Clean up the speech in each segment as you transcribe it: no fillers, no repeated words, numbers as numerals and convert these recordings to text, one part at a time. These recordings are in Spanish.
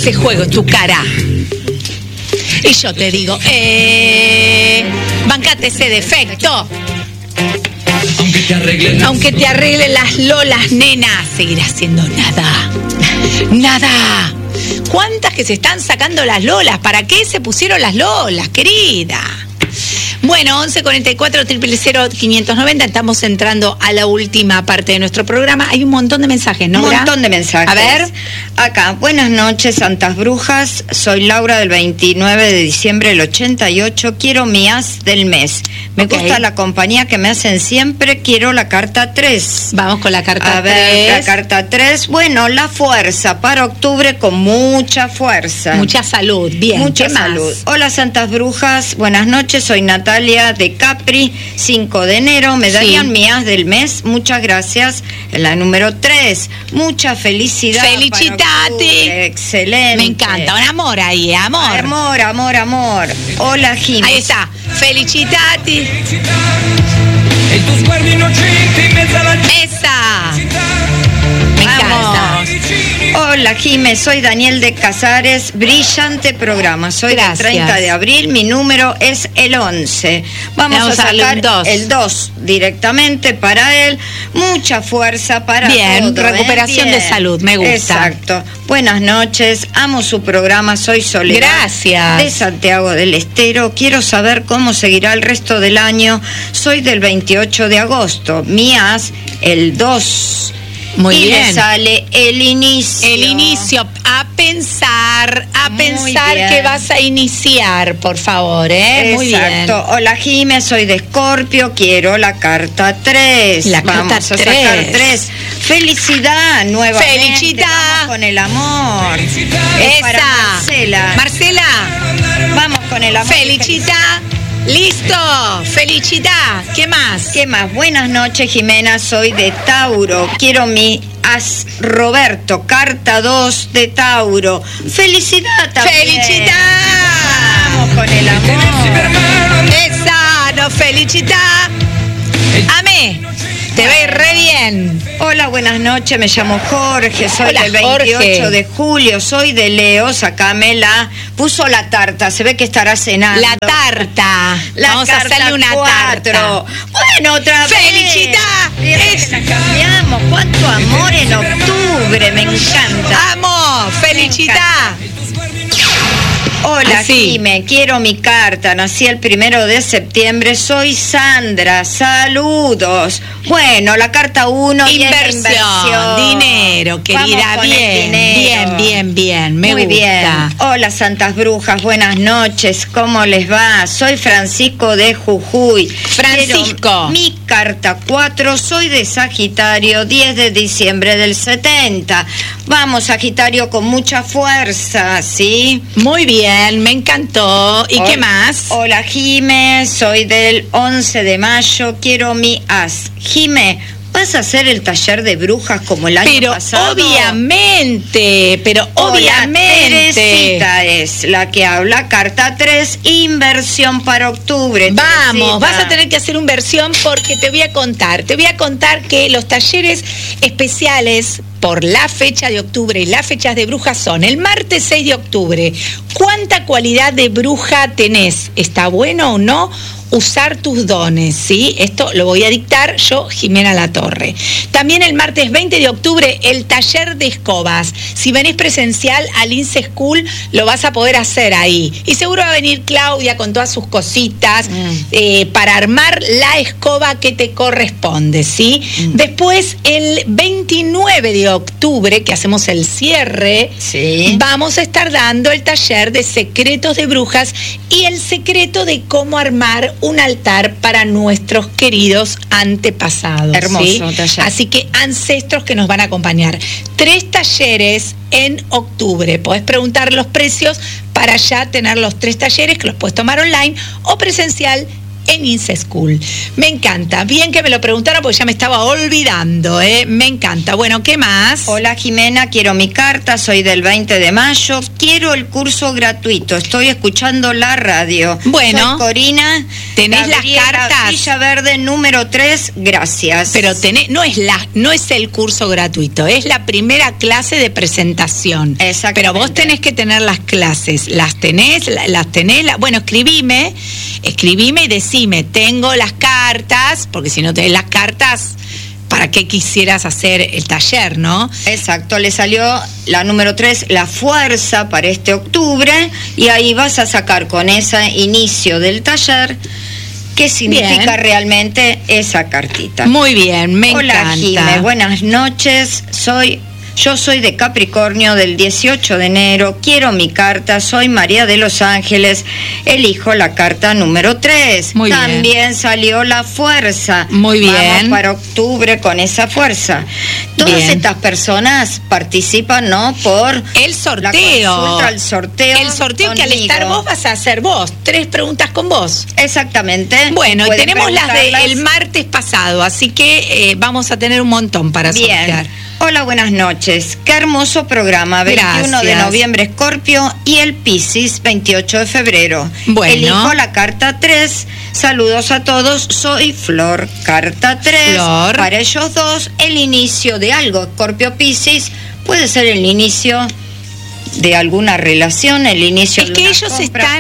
ese juego en tu cara. Y yo te digo, bancate ese defecto. Aunque te arreglen las lolas, nena, seguirás siendo nada. Nada. ¿Cuántas que se están sacando las lolas? ¿Para qué se pusieron las lolas, querida? Bueno, 11 44 000 590. Estamos entrando a la última parte de nuestro programa. Hay un montón de mensajes, ¿no? Un montón de mensajes. A ver. Acá, buenas noches, Santas Brujas. Soy Laura del 29 de diciembre del 88. Quiero mi as del mes. Me gusta la compañía que me hacen siempre. Quiero la carta 3. Vamos con la carta 3. A ver, la carta 3. Bueno, la fuerza para octubre con mucha fuerza. Mucha salud. Bien. Mucha salud. Hola, Santas Brujas. Buenas noches. Soy Natalia de Capri, 5 de enero. Me darían mi as del mes. Muchas gracias. La número 3. Mucha felicidad. Felicitate. Excelente. Me encanta. Un amor ahí, amor. Amor, amor, amor. Hola, Jiménez. Ahí está. Felicitate. Esa. Me encanta. Hola, Jimé, soy Daniel de Casares. Brillante programa. Soy del 30 de abril. Mi número es el 11. Vamos a sacar el 2 directamente para él. Mucha fuerza para bien, todo. Recuperación de salud. Me gusta. Exacto. Buenas noches. Amo su programa. Soy Soledad. Gracias. De Santiago del Estero. Quiero saber cómo seguirá el resto del año. Soy del 28 de agosto. Mi as, el 2. Muy y bien. le sale el inicio. El inicio, a pensar que vas a iniciar, por favor, Muy bien. Exacto. Hola, Jimé, soy de Escorpio, quiero la carta 3. Vamos a sacar 3. Felicidad, nuevamente. Felicidad. Vamos con el amor. Es para Marcela. Marcela. Vamos con el amor. Felicidad. Listo, felicidad. ¿Qué más? ¿Qué más? Buenas noches, Jimena, soy de Tauro. Quiero mi as Roberto, carta 2 de Tauro. Felicidad también. Felicidad. Vamos con el amor. Esa, no, felicidad. Amé. Te ve re bien. Hola, buenas noches, me llamo Jorge, soy del 28 de julio, soy de Leo, puso la tarta, se ve que estará cenando. La tarta. Vamos a hacerle una 4. tarta. Bueno, otra vez. ¡Felicidad! Cambiamos, cuánto amor en octubre, me encanta. ¡Amo! ¡Felicidad! Hola, Jime, quiero mi carta. Nací el 1 de septiembre. Soy Sandra. Saludos. Bueno, la carta 1 inversión. Dinero, querida. Bien. Me Muy gusta. Bien. Hola, Santas Brujas. Buenas noches. ¿Cómo les va? Soy Francisco de Jujuy. Francisco. Quiero mi carta 4. Soy de Sagitario. 10 de diciembre del 70. Vamos, Sagitario, con mucha fuerza, ¿sí? Muy bien, me encantó. ¿Y qué más? Hola, Jime, soy del 11 de mayo, quiero mi as. Jime, ¿vas a hacer el taller de brujas como el año pasado? Obviamente. Teresita es la que habla, carta 3, inversión para octubre. Vamos, vas a tener que hacer inversión porque te voy a contar que los talleres especiales por la fecha de octubre y las fechas de brujas son el martes 6 de octubre. ¿Cuánta cualidad de bruja tenés? ¿Está bueno o no? Usar tus dones, ¿sí? Esto lo voy a dictar yo, Jimena Latorre. También el martes 20 de octubre, el taller de escobas. Si venís presencial al INSE School, lo vas a poder hacer ahí. Y seguro va a venir Claudia con todas sus cositas para armar la escoba que te corresponde, ¿sí? Después, el 29 de octubre, que hacemos el cierre, vamos a estar dando el taller de secretos de brujas y el secreto de cómo armar un altar para nuestros queridos antepasados. Hermoso taller. Así que ancestros que nos van a acompañar. 3 talleres en octubre. Podés preguntar los precios para ya tener los 3 talleres que los puedes tomar online o presencial en InSchool. Me encanta. Bien que me lo preguntaron porque ya me estaba olvidando, ¿eh? Me encanta. Bueno, ¿qué más? Hola Jimena, quiero mi carta, soy del 20 de mayo, quiero el curso gratuito, estoy escuchando la radio. Bueno. Soy Corina. ¿Tenés Gabriela, las cartas? Villa Verde, número 3, gracias. Pero no es el curso gratuito, es la primera clase de presentación. Exactamente. Pero vos tenés que tener las clases. ¿Las tenés? Bueno, escribime y decime, tengo las cartas, porque si no tenés las cartas, ¿para qué quisieras hacer el taller, no? Exacto, le salió la número 3, la fuerza para este octubre, y ahí vas a sacar con ese inicio del taller qué significa realmente esa cartita. Muy bien, me encanta. Hola Jimé, buenas noches, yo soy de Capricornio, del 18 de enero, quiero mi carta, soy María de Los Ángeles, elijo la carta número 3. Muy bien. También salió la fuerza. Muy bien. Vamos para octubre con esa fuerza. Todas estas personas participan, ¿no? Por el sorteo. La consulta, el sorteo. El sorteo conmigo. Que al estar vos vas a hacer vos. 3 preguntas con vos. Exactamente. Bueno, y tenemos las del martes pasado, así que vamos a tener un montón para sortear. Hola, buenas noches. Qué hermoso programa. 21 de noviembre Escorpio y el Piscis 28 de febrero. Bueno. Elijo la carta 3. Saludos a todos. Soy Flor. Carta 3. Flor. Para ellos dos, el inicio de algo. Escorpio Piscis puede ser el inicio de alguna relación, el inicio de una ellos compra,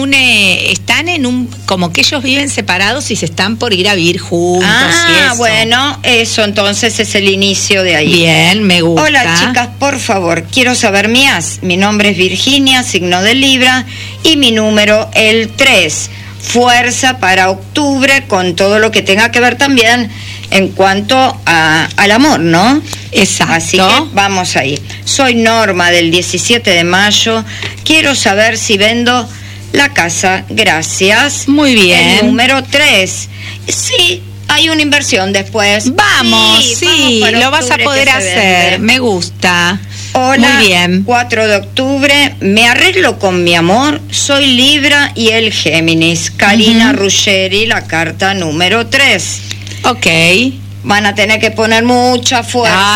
están en un como que ellos viven separados y se están por ir a vivir juntos. Bueno, eso entonces es el inicio de ahí. Bien, me gusta. Hola chicas, por favor, quiero saber mías. Mi nombre es Virginia, signo de Libra, y mi número el 3. Fuerza para octubre, con todo lo que tenga que ver también en cuanto al amor, ¿no? Exacto. Así que vamos ahí. Soy Norma, del 17 de mayo. Quiero saber si vendo la casa. Gracias. Muy bien. El número 3. Sí, hay una inversión después. Vamos, sí, lo vas a poder hacer. Me gusta. Hola, muy bien. 4 de octubre, me arreglo con mi amor, soy Libra y el Géminis. Karina Ruggeri, la carta número 3. Ok. Van a tener que poner mucha fuerza.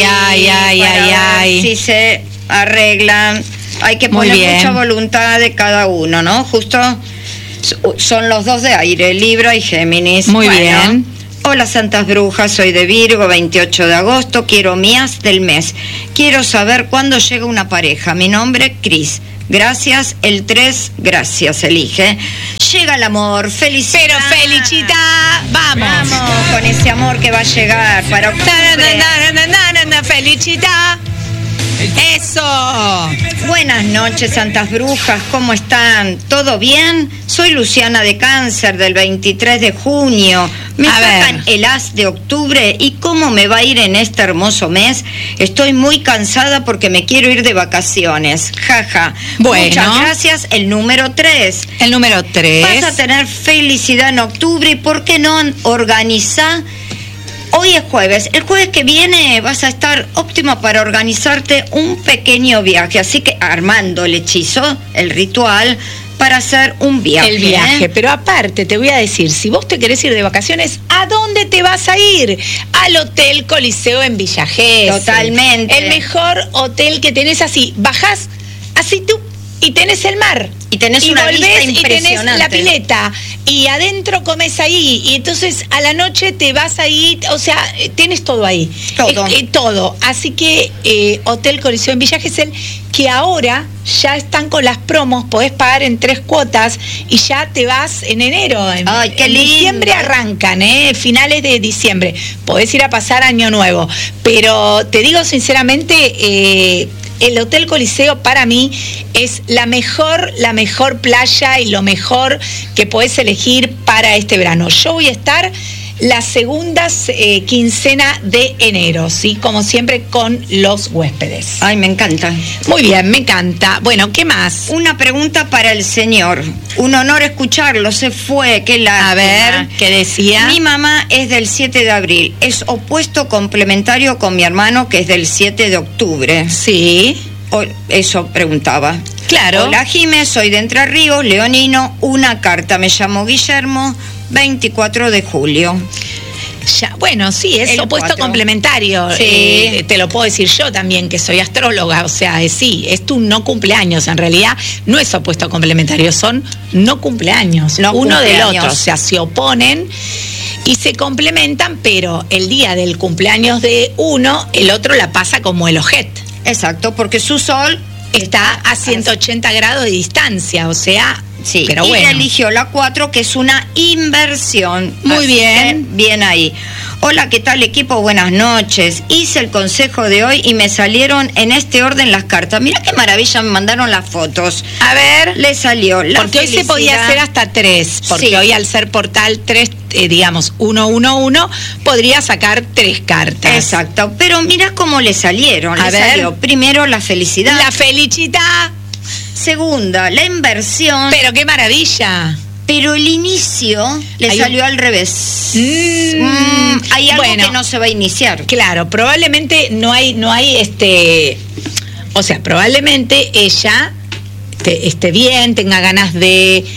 Ay. Si se arreglan, hay que poner mucha voluntad de cada uno, ¿no? Justo son los dos de aire, Libra y Géminis. Muy bien. Hola Santas Brujas, soy de Virgo, 28 de agosto, quiero mías del mes. Quiero saber cuándo llega una pareja. Mi nombre, Cris. Gracias, el 3, gracias, elige. Llega el amor, felicidad. Pero felicita, vamos con ese amor que va a llegar para octubre. Felicita. Eso. Buenas noches, Santas Brujas, ¿cómo están? ¿Todo bien? Soy Luciana de Cáncer, del 23 de junio. Me sacan el as de octubre y cómo me va a ir en este hermoso mes. Estoy muy cansada porque me quiero ir de vacaciones. Jaja. Bueno. Muchas gracias. El número 3. El número 3. Vas a tener felicidad en octubre y ¿por qué no organizar? Hoy es jueves, el jueves que viene vas a estar óptima para organizarte un pequeño viaje, así que armando el hechizo, el ritual, para hacer un viaje. El viaje, pero aparte te voy a decir, si vos te querés ir de vacaciones, ¿a dónde te vas a ir? Al Hotel Coliseo en Villa Gesell. Totalmente. El mejor hotel que tenés así, bajás así tú y tenés el mar. Y tenés una vista impresionante. Y tenés la pileta. Y adentro comes ahí. Y entonces a la noche te vas ahí. O sea, tenés todo ahí. Todo. Todo. Así que Hotel Coliseo en Villa Gesell, que ahora ya están con las promos, podés pagar en 3 cuotas y ya te vas en enero. Ay, qué lindo. En diciembre arrancan, finales de diciembre. Podés ir a pasar Año Nuevo. Pero te digo sinceramente, el Hotel Coliseo para mí es la mejor playa y lo mejor que podés elegir para este verano. Yo voy a estar la segunda quincena de enero, ¿sí? Como siempre con los huéspedes. Ay, me encanta. Muy bien, me encanta. Bueno, ¿qué más? Una pregunta para el señor. Un honor escucharlo, se fue, qué lástima. A ver, ¿qué decía? Mi mamá es del 7 de abril, es opuesto complementario con mi hermano que es del 7 de octubre. Sí. Eso preguntaba. Claro. Hola, Jimé, soy de Entre Ríos, leonino. Una carta, me llamo Guillermo, 24 de julio. Ya, bueno, sí, es opuesto 4. Complementario. Sí. Te lo puedo decir yo también, que soy astróloga, o sea, sí, es tu no cumpleaños. En realidad no es opuesto complementario, son no cumpleaños, uno del otro. O sea, se oponen y se complementan, pero el día del cumpleaños de uno, el otro la pasa como el ojete. Exacto, porque su sol está a 180 grados de distancia, o sea... Sí, pero y bueno. eligió la 4, que es una inversión. Muy bien. Bien ahí. Hola, ¿qué tal, equipo? Buenas noches. Hice el consejo de hoy y me salieron en este orden las cartas. Mirá qué maravilla, me mandaron las fotos. A ver. Le salió la porque felicidad. Hoy se podía hacer hasta 3, porque sí. Hoy al ser portal 3, digamos, 111, podría sacar 3 cartas. Exacto, pero mirá cómo le salieron. A ver. Salió primero la felicidad. La felicidad. Segunda, la inversión. Pero qué maravilla. Pero el inicio le salió al revés. Hay algo que no se va a iniciar. Claro, probablemente no hay o sea, probablemente ella esté bien, tenga ganas de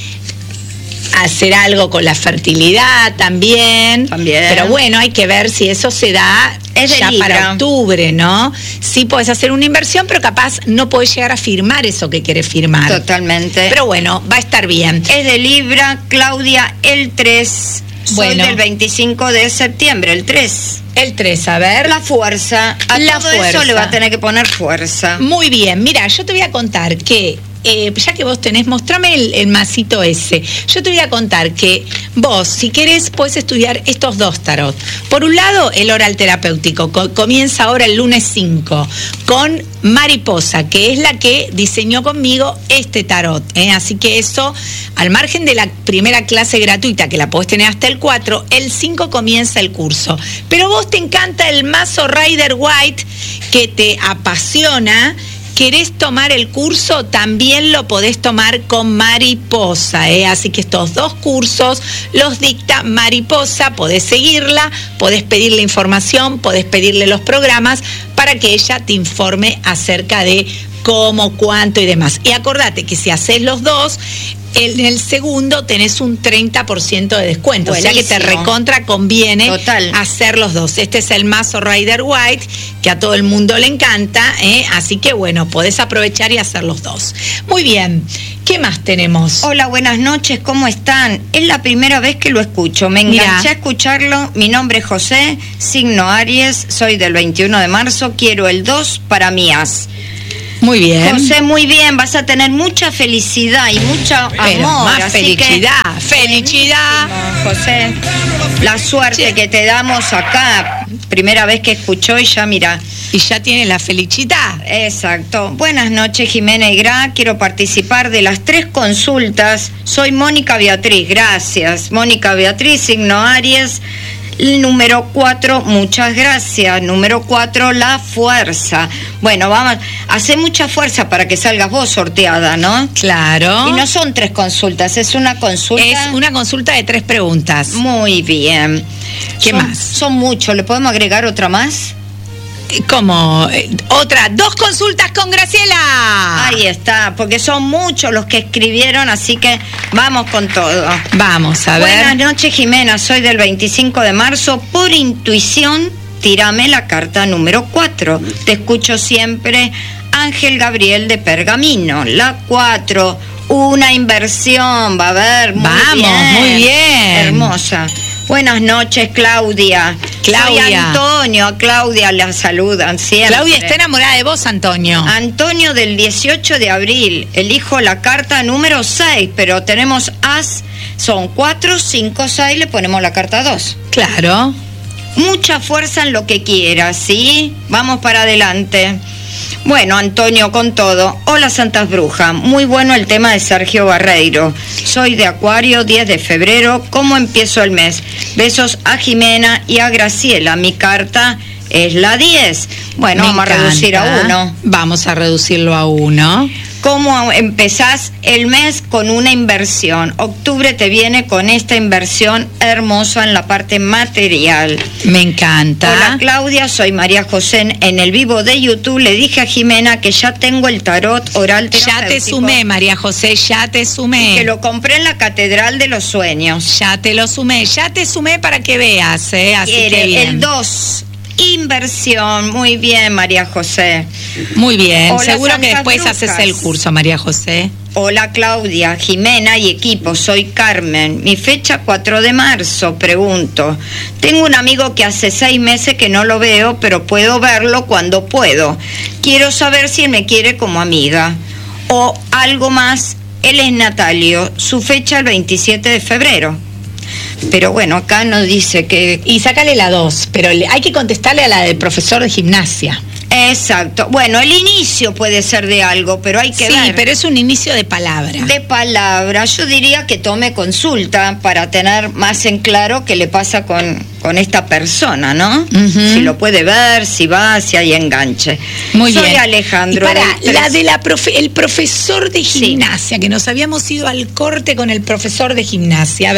hacer algo con la fertilidad también. Pero bueno, hay que ver si eso se da ya para octubre, ¿no? Sí podés hacer una inversión, pero capaz no podés llegar a firmar eso que querés firmar. Totalmente. Pero bueno, va a estar bien. Es de Libra, Claudia, el 3. Soy del 25 de septiembre, el 3. El 3, a ver. La fuerza. Eso le va a tener que poner fuerza. Muy bien, mira, yo te voy a contar que ya que vos tenés, mostrame el masito ese. Yo te voy a contar que vos, si querés, podés estudiar estos 2 tarot. Por un lado, el oral terapéutico. Comienza ahora el lunes 5 con Mariposa, que es la que diseñó conmigo este tarot. Así que eso, al margen de la primera clase gratuita, que la podés tener hasta el 4, el 5 comienza el curso. Pero vos te encanta el mazo Rider White, que te apasiona. ¿Querés tomar el curso? También lo podés tomar con Mariposa, Así que estos 2 cursos los dicta Mariposa, podés seguirla, podés pedirle información, podés pedirle los programas para que ella te informe acerca de cómo, cuánto y demás. Y acordate que si haces los 2, en el segundo tenés un 30% de descuento. Buenísimo. O sea que te recontra conviene hacer los 2. Este es el mazo Rider White, que a todo el mundo le encanta, así que bueno, podés aprovechar y hacer los 2. Muy bien, ¿qué más tenemos? Hola, buenas noches, ¿cómo están? Es la primera vez que lo escucho, me enganché a escucharlo. Mi nombre es José, signo Aries, soy del 21 de marzo, quiero el 2 para mi as. Muy bien. José, muy bien, vas a tener mucha felicidad y mucha amor. Más felicidad, felicidad. José, la suerte que te damos acá, primera vez que escuchó y ya mira. Y ya tiene la felicidad. Exacto. Buenas noches, Jimena y Gra, quiero participar de las 3 consultas. Soy Mónica Beatriz, gracias. Mónica Beatriz, signo Aries. El número 4, muchas gracias. Número 4, la fuerza. Bueno, vamos, hace mucha fuerza para que salgas vos sorteada, ¿no? Claro. Y no son 3 consultas, es una consulta. Es una consulta de 3 preguntas. Muy bien. ¿Qué más? Son muchos, ¿le podemos agregar otra más? ¿Cómo? Otra, 2 consultas con Graciela. Ahí está, porque son muchos los que escribieron, así que vamos con todo. Vamos a ver. Buenas noches, Jimena, soy del 25 de marzo. Por intuición, tírame la carta número 4. Te escucho siempre. Ángel Gabriel de Pergamino. La 4, una inversión, va a haber. Muy bien. Hermosa. Buenas noches, Claudia. Soy Antonio. A Claudia la saludan siempre. Claudia está enamorada de vos, Antonio. Antonio del 18 de abril. Elijo la carta número 6, pero tenemos as. Son 4, 5, 6, le ponemos la carta 2. Claro. Mucha fuerza en lo que quieras, ¿sí? Vamos para adelante. Bueno, Antonio, con todo. Hola, Santas Brujas. Muy bueno el tema de Sergio Barreiro. Soy de Acuario, 10 de febrero. ¿Cómo empiezo el mes? Besos a Jimena y a Graciela. Mi carta es la 10. Bueno, vamos a reducir a 1. Vamos a reducirlo a 1. ¿Cómo empezás el mes con una inversión? Octubre te viene con esta inversión hermosa en la parte material. Me encanta. Hola Claudia, soy María José. En el vivo de YouTube le dije a Jimena que ya tengo el tarot oral terapéutico. Ya te sumé, María José, ya te sumé. Que lo compré en la Catedral de los Sueños. Ya te sumé para que veas, así que bien. El 2. Inversión, muy bien, María José. Muy bien, hola, seguro que después haces el curso, María José. Hola Claudia, Jimena y equipo, soy Carmen. Mi fecha 4 de marzo, pregunto. Tengo un amigo que hace 6 meses que no lo veo, pero puedo verlo cuando puedo. Quiero saber si él me quiere como amiga. O algo más, él es Natalio, su fecha el 27 de febrero. Pero bueno, acá nos dice que... Y sácale la 2, pero hay que contestarle a la del profesor de gimnasia. Exacto. Bueno, el inicio puede ser de algo, pero hay que ver. Sí, pero es un inicio de palabra. De palabra. Yo diría que tome consulta para tener más en claro qué le pasa con esta persona, ¿no? Uh-huh. Si lo puede ver, si va, si hay enganche. Muy bien. Soy Alejandro. Y para, el profesor de gimnasia, sí, que nos habíamos ido al corte con el profesor de gimnasia.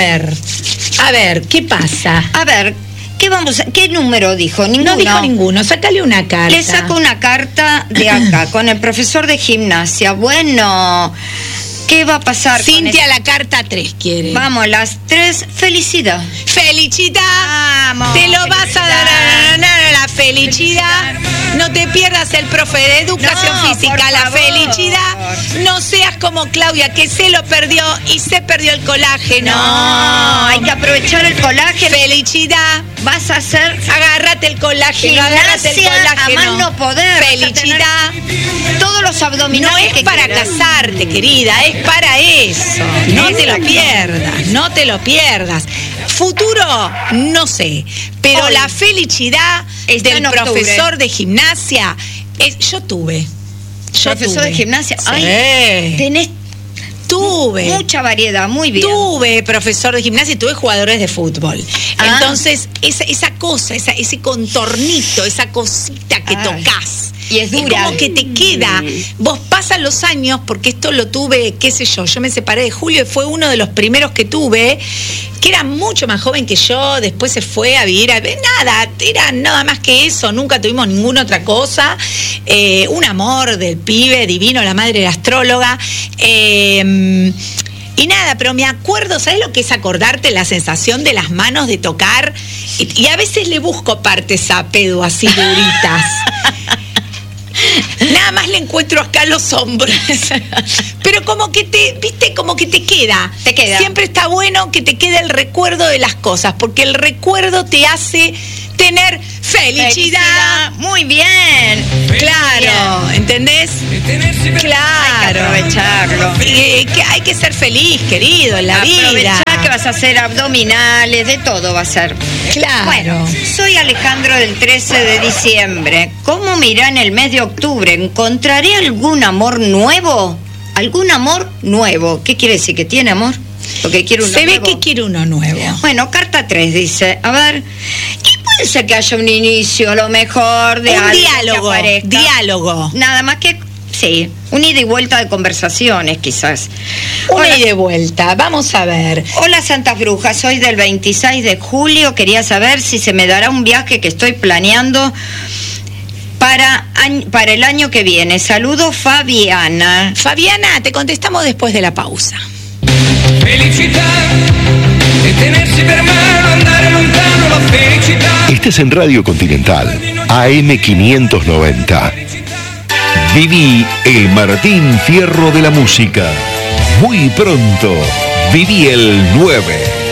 A ver, ¿qué pasa? A ver, ¿qué número dijo? Ninguno. No dijo ninguno, sácale una carta. Le saco una carta de acá, con el profesor de gimnasia. Bueno, ¿qué va a pasar? Cintia, la carta 3 quiere. Vamos, las 3, felicidad. ¡Felicidad! Vamos, te lo vas a dar a la felicidad. No te pierdas el profe de educación física, la felicidad. No seas como Claudia, que se lo perdió y se perdió el colágeno. No, hay que aprovechar el colágeno. Felicidad. Vas a hacer... Agárrate el colágeno, agárrate el colágeno. A más no poder. Felicidad. Todos los abdominales. No es para casarte, querida, es para eso. No te lo pierdas, no te lo pierdas. Futuro, no sé, pero hoy, la felicidad del profesor de gimnasia, yo tuve. ¿Profesor de gimnasia? Sí. Ay, tuve mucha variedad, muy bien. Tuve profesor de gimnasia y tuve jugadores de fútbol. Entonces, esa cosa, ese contornito, esa cosita que tocas. Y es dura. Es como que te queda. Vos pasan los años, porque esto lo tuve, qué sé yo me separé de Julio y fue uno de los primeros que tuve, que era mucho más joven que yo, después se fue a vivir era nada más que eso, nunca tuvimos ninguna otra cosa, un amor del pibe, divino, la madre era astróloga, y nada, pero me acuerdo, ¿sabes lo que es acordarte la sensación de las manos de tocar? Y a veces le busco partes a pedo así duritas. Nada más le encuentro acá los hombros. Pero como que como que te queda. Te queda. Siempre está bueno que te quede el recuerdo de las cosas, porque el recuerdo te hace tener felicidad. Muy bien. Claro, bien. ¿Entendés? Claro. Hay que aprovecharlo. Que hay que ser feliz, querido, en la vida. Aprovechar que vas a hacer abdominales, de todo va a ser. Claro. Bueno, soy Alejandro del 13 de diciembre. ¿Cómo me irá en el mes de octubre? ¿Encontraré algún amor nuevo? ¿Algún amor nuevo? ¿Qué quiere decir? ¿Que tiene amor? Porque quiere uno nuevo. Se ve que quiere uno nuevo. Bueno, carta 3 dice, a ver, ¿qué puede ser que haya un inicio, a lo mejor, de un diálogo? Nada más que, sí, un ida y vuelta de conversaciones, quizás. Una ida y vuelta, vamos a ver. Hola, Santas Brujas, soy del 26 de julio, quería saber si se me dará un viaje que estoy planeando para el año que viene. Saludos, Fabiana. Fabiana, te contestamos después de la pausa. Estás en Radio Continental, AM 590. Viví el Martín Fierro de la música. Muy pronto, viví el 9.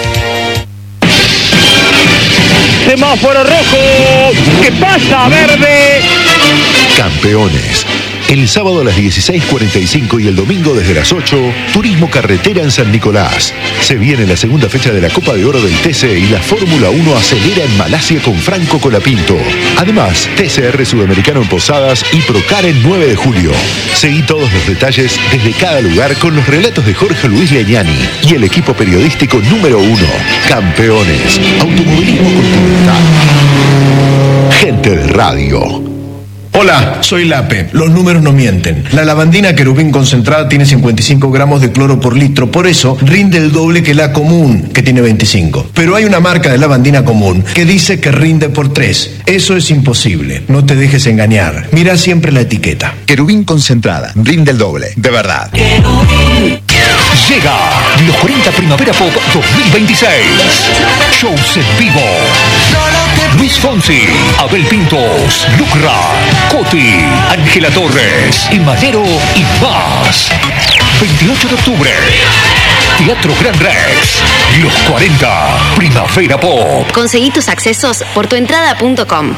Semáforo rojo. ¿Qué pasa, verde? Campeones. El sábado a las 16:45 y el domingo desde las 8, Turismo Carretera en San Nicolás. Se viene la segunda fecha de la Copa de Oro del TC y la Fórmula 1 acelera en Malasia con Franco Colapinto. Además, TCR Sudamericano en Posadas y Procar en 9 de julio. Seguí todos los detalles desde cada lugar con los relatos de Jorge Luis Leñani y el equipo periodístico número 1. Campeones. Automovilismo Continental. Gente de radio. Hola, soy Lape. Los números no mienten. La lavandina Querubín concentrada tiene 55 gramos de cloro por litro, por eso rinde el doble que la común, que tiene 25. Pero hay una marca de lavandina común que dice que rinde por 3. Eso es imposible. No te dejes engañar. Mira siempre la etiqueta. Querubín concentrada, rinde el doble, de verdad. Llega los 40 Primavera Pop 2026. Shows en vivo. Luis Fonsi, Abel Pintos, Lucra, Coti, Ángela Torres, Emanero y más. 28 de octubre. Teatro Gran Rex. Los 40 Primavera Pop. Conseguí tus accesos por tuentrada.com.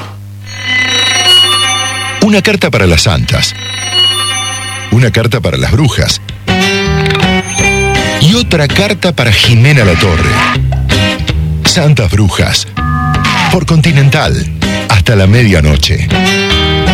Una carta para las santas. Una carta para las brujas. Y otra carta para Jimena Latorre. Santas Brujas. Por Continental. Hasta la medianoche.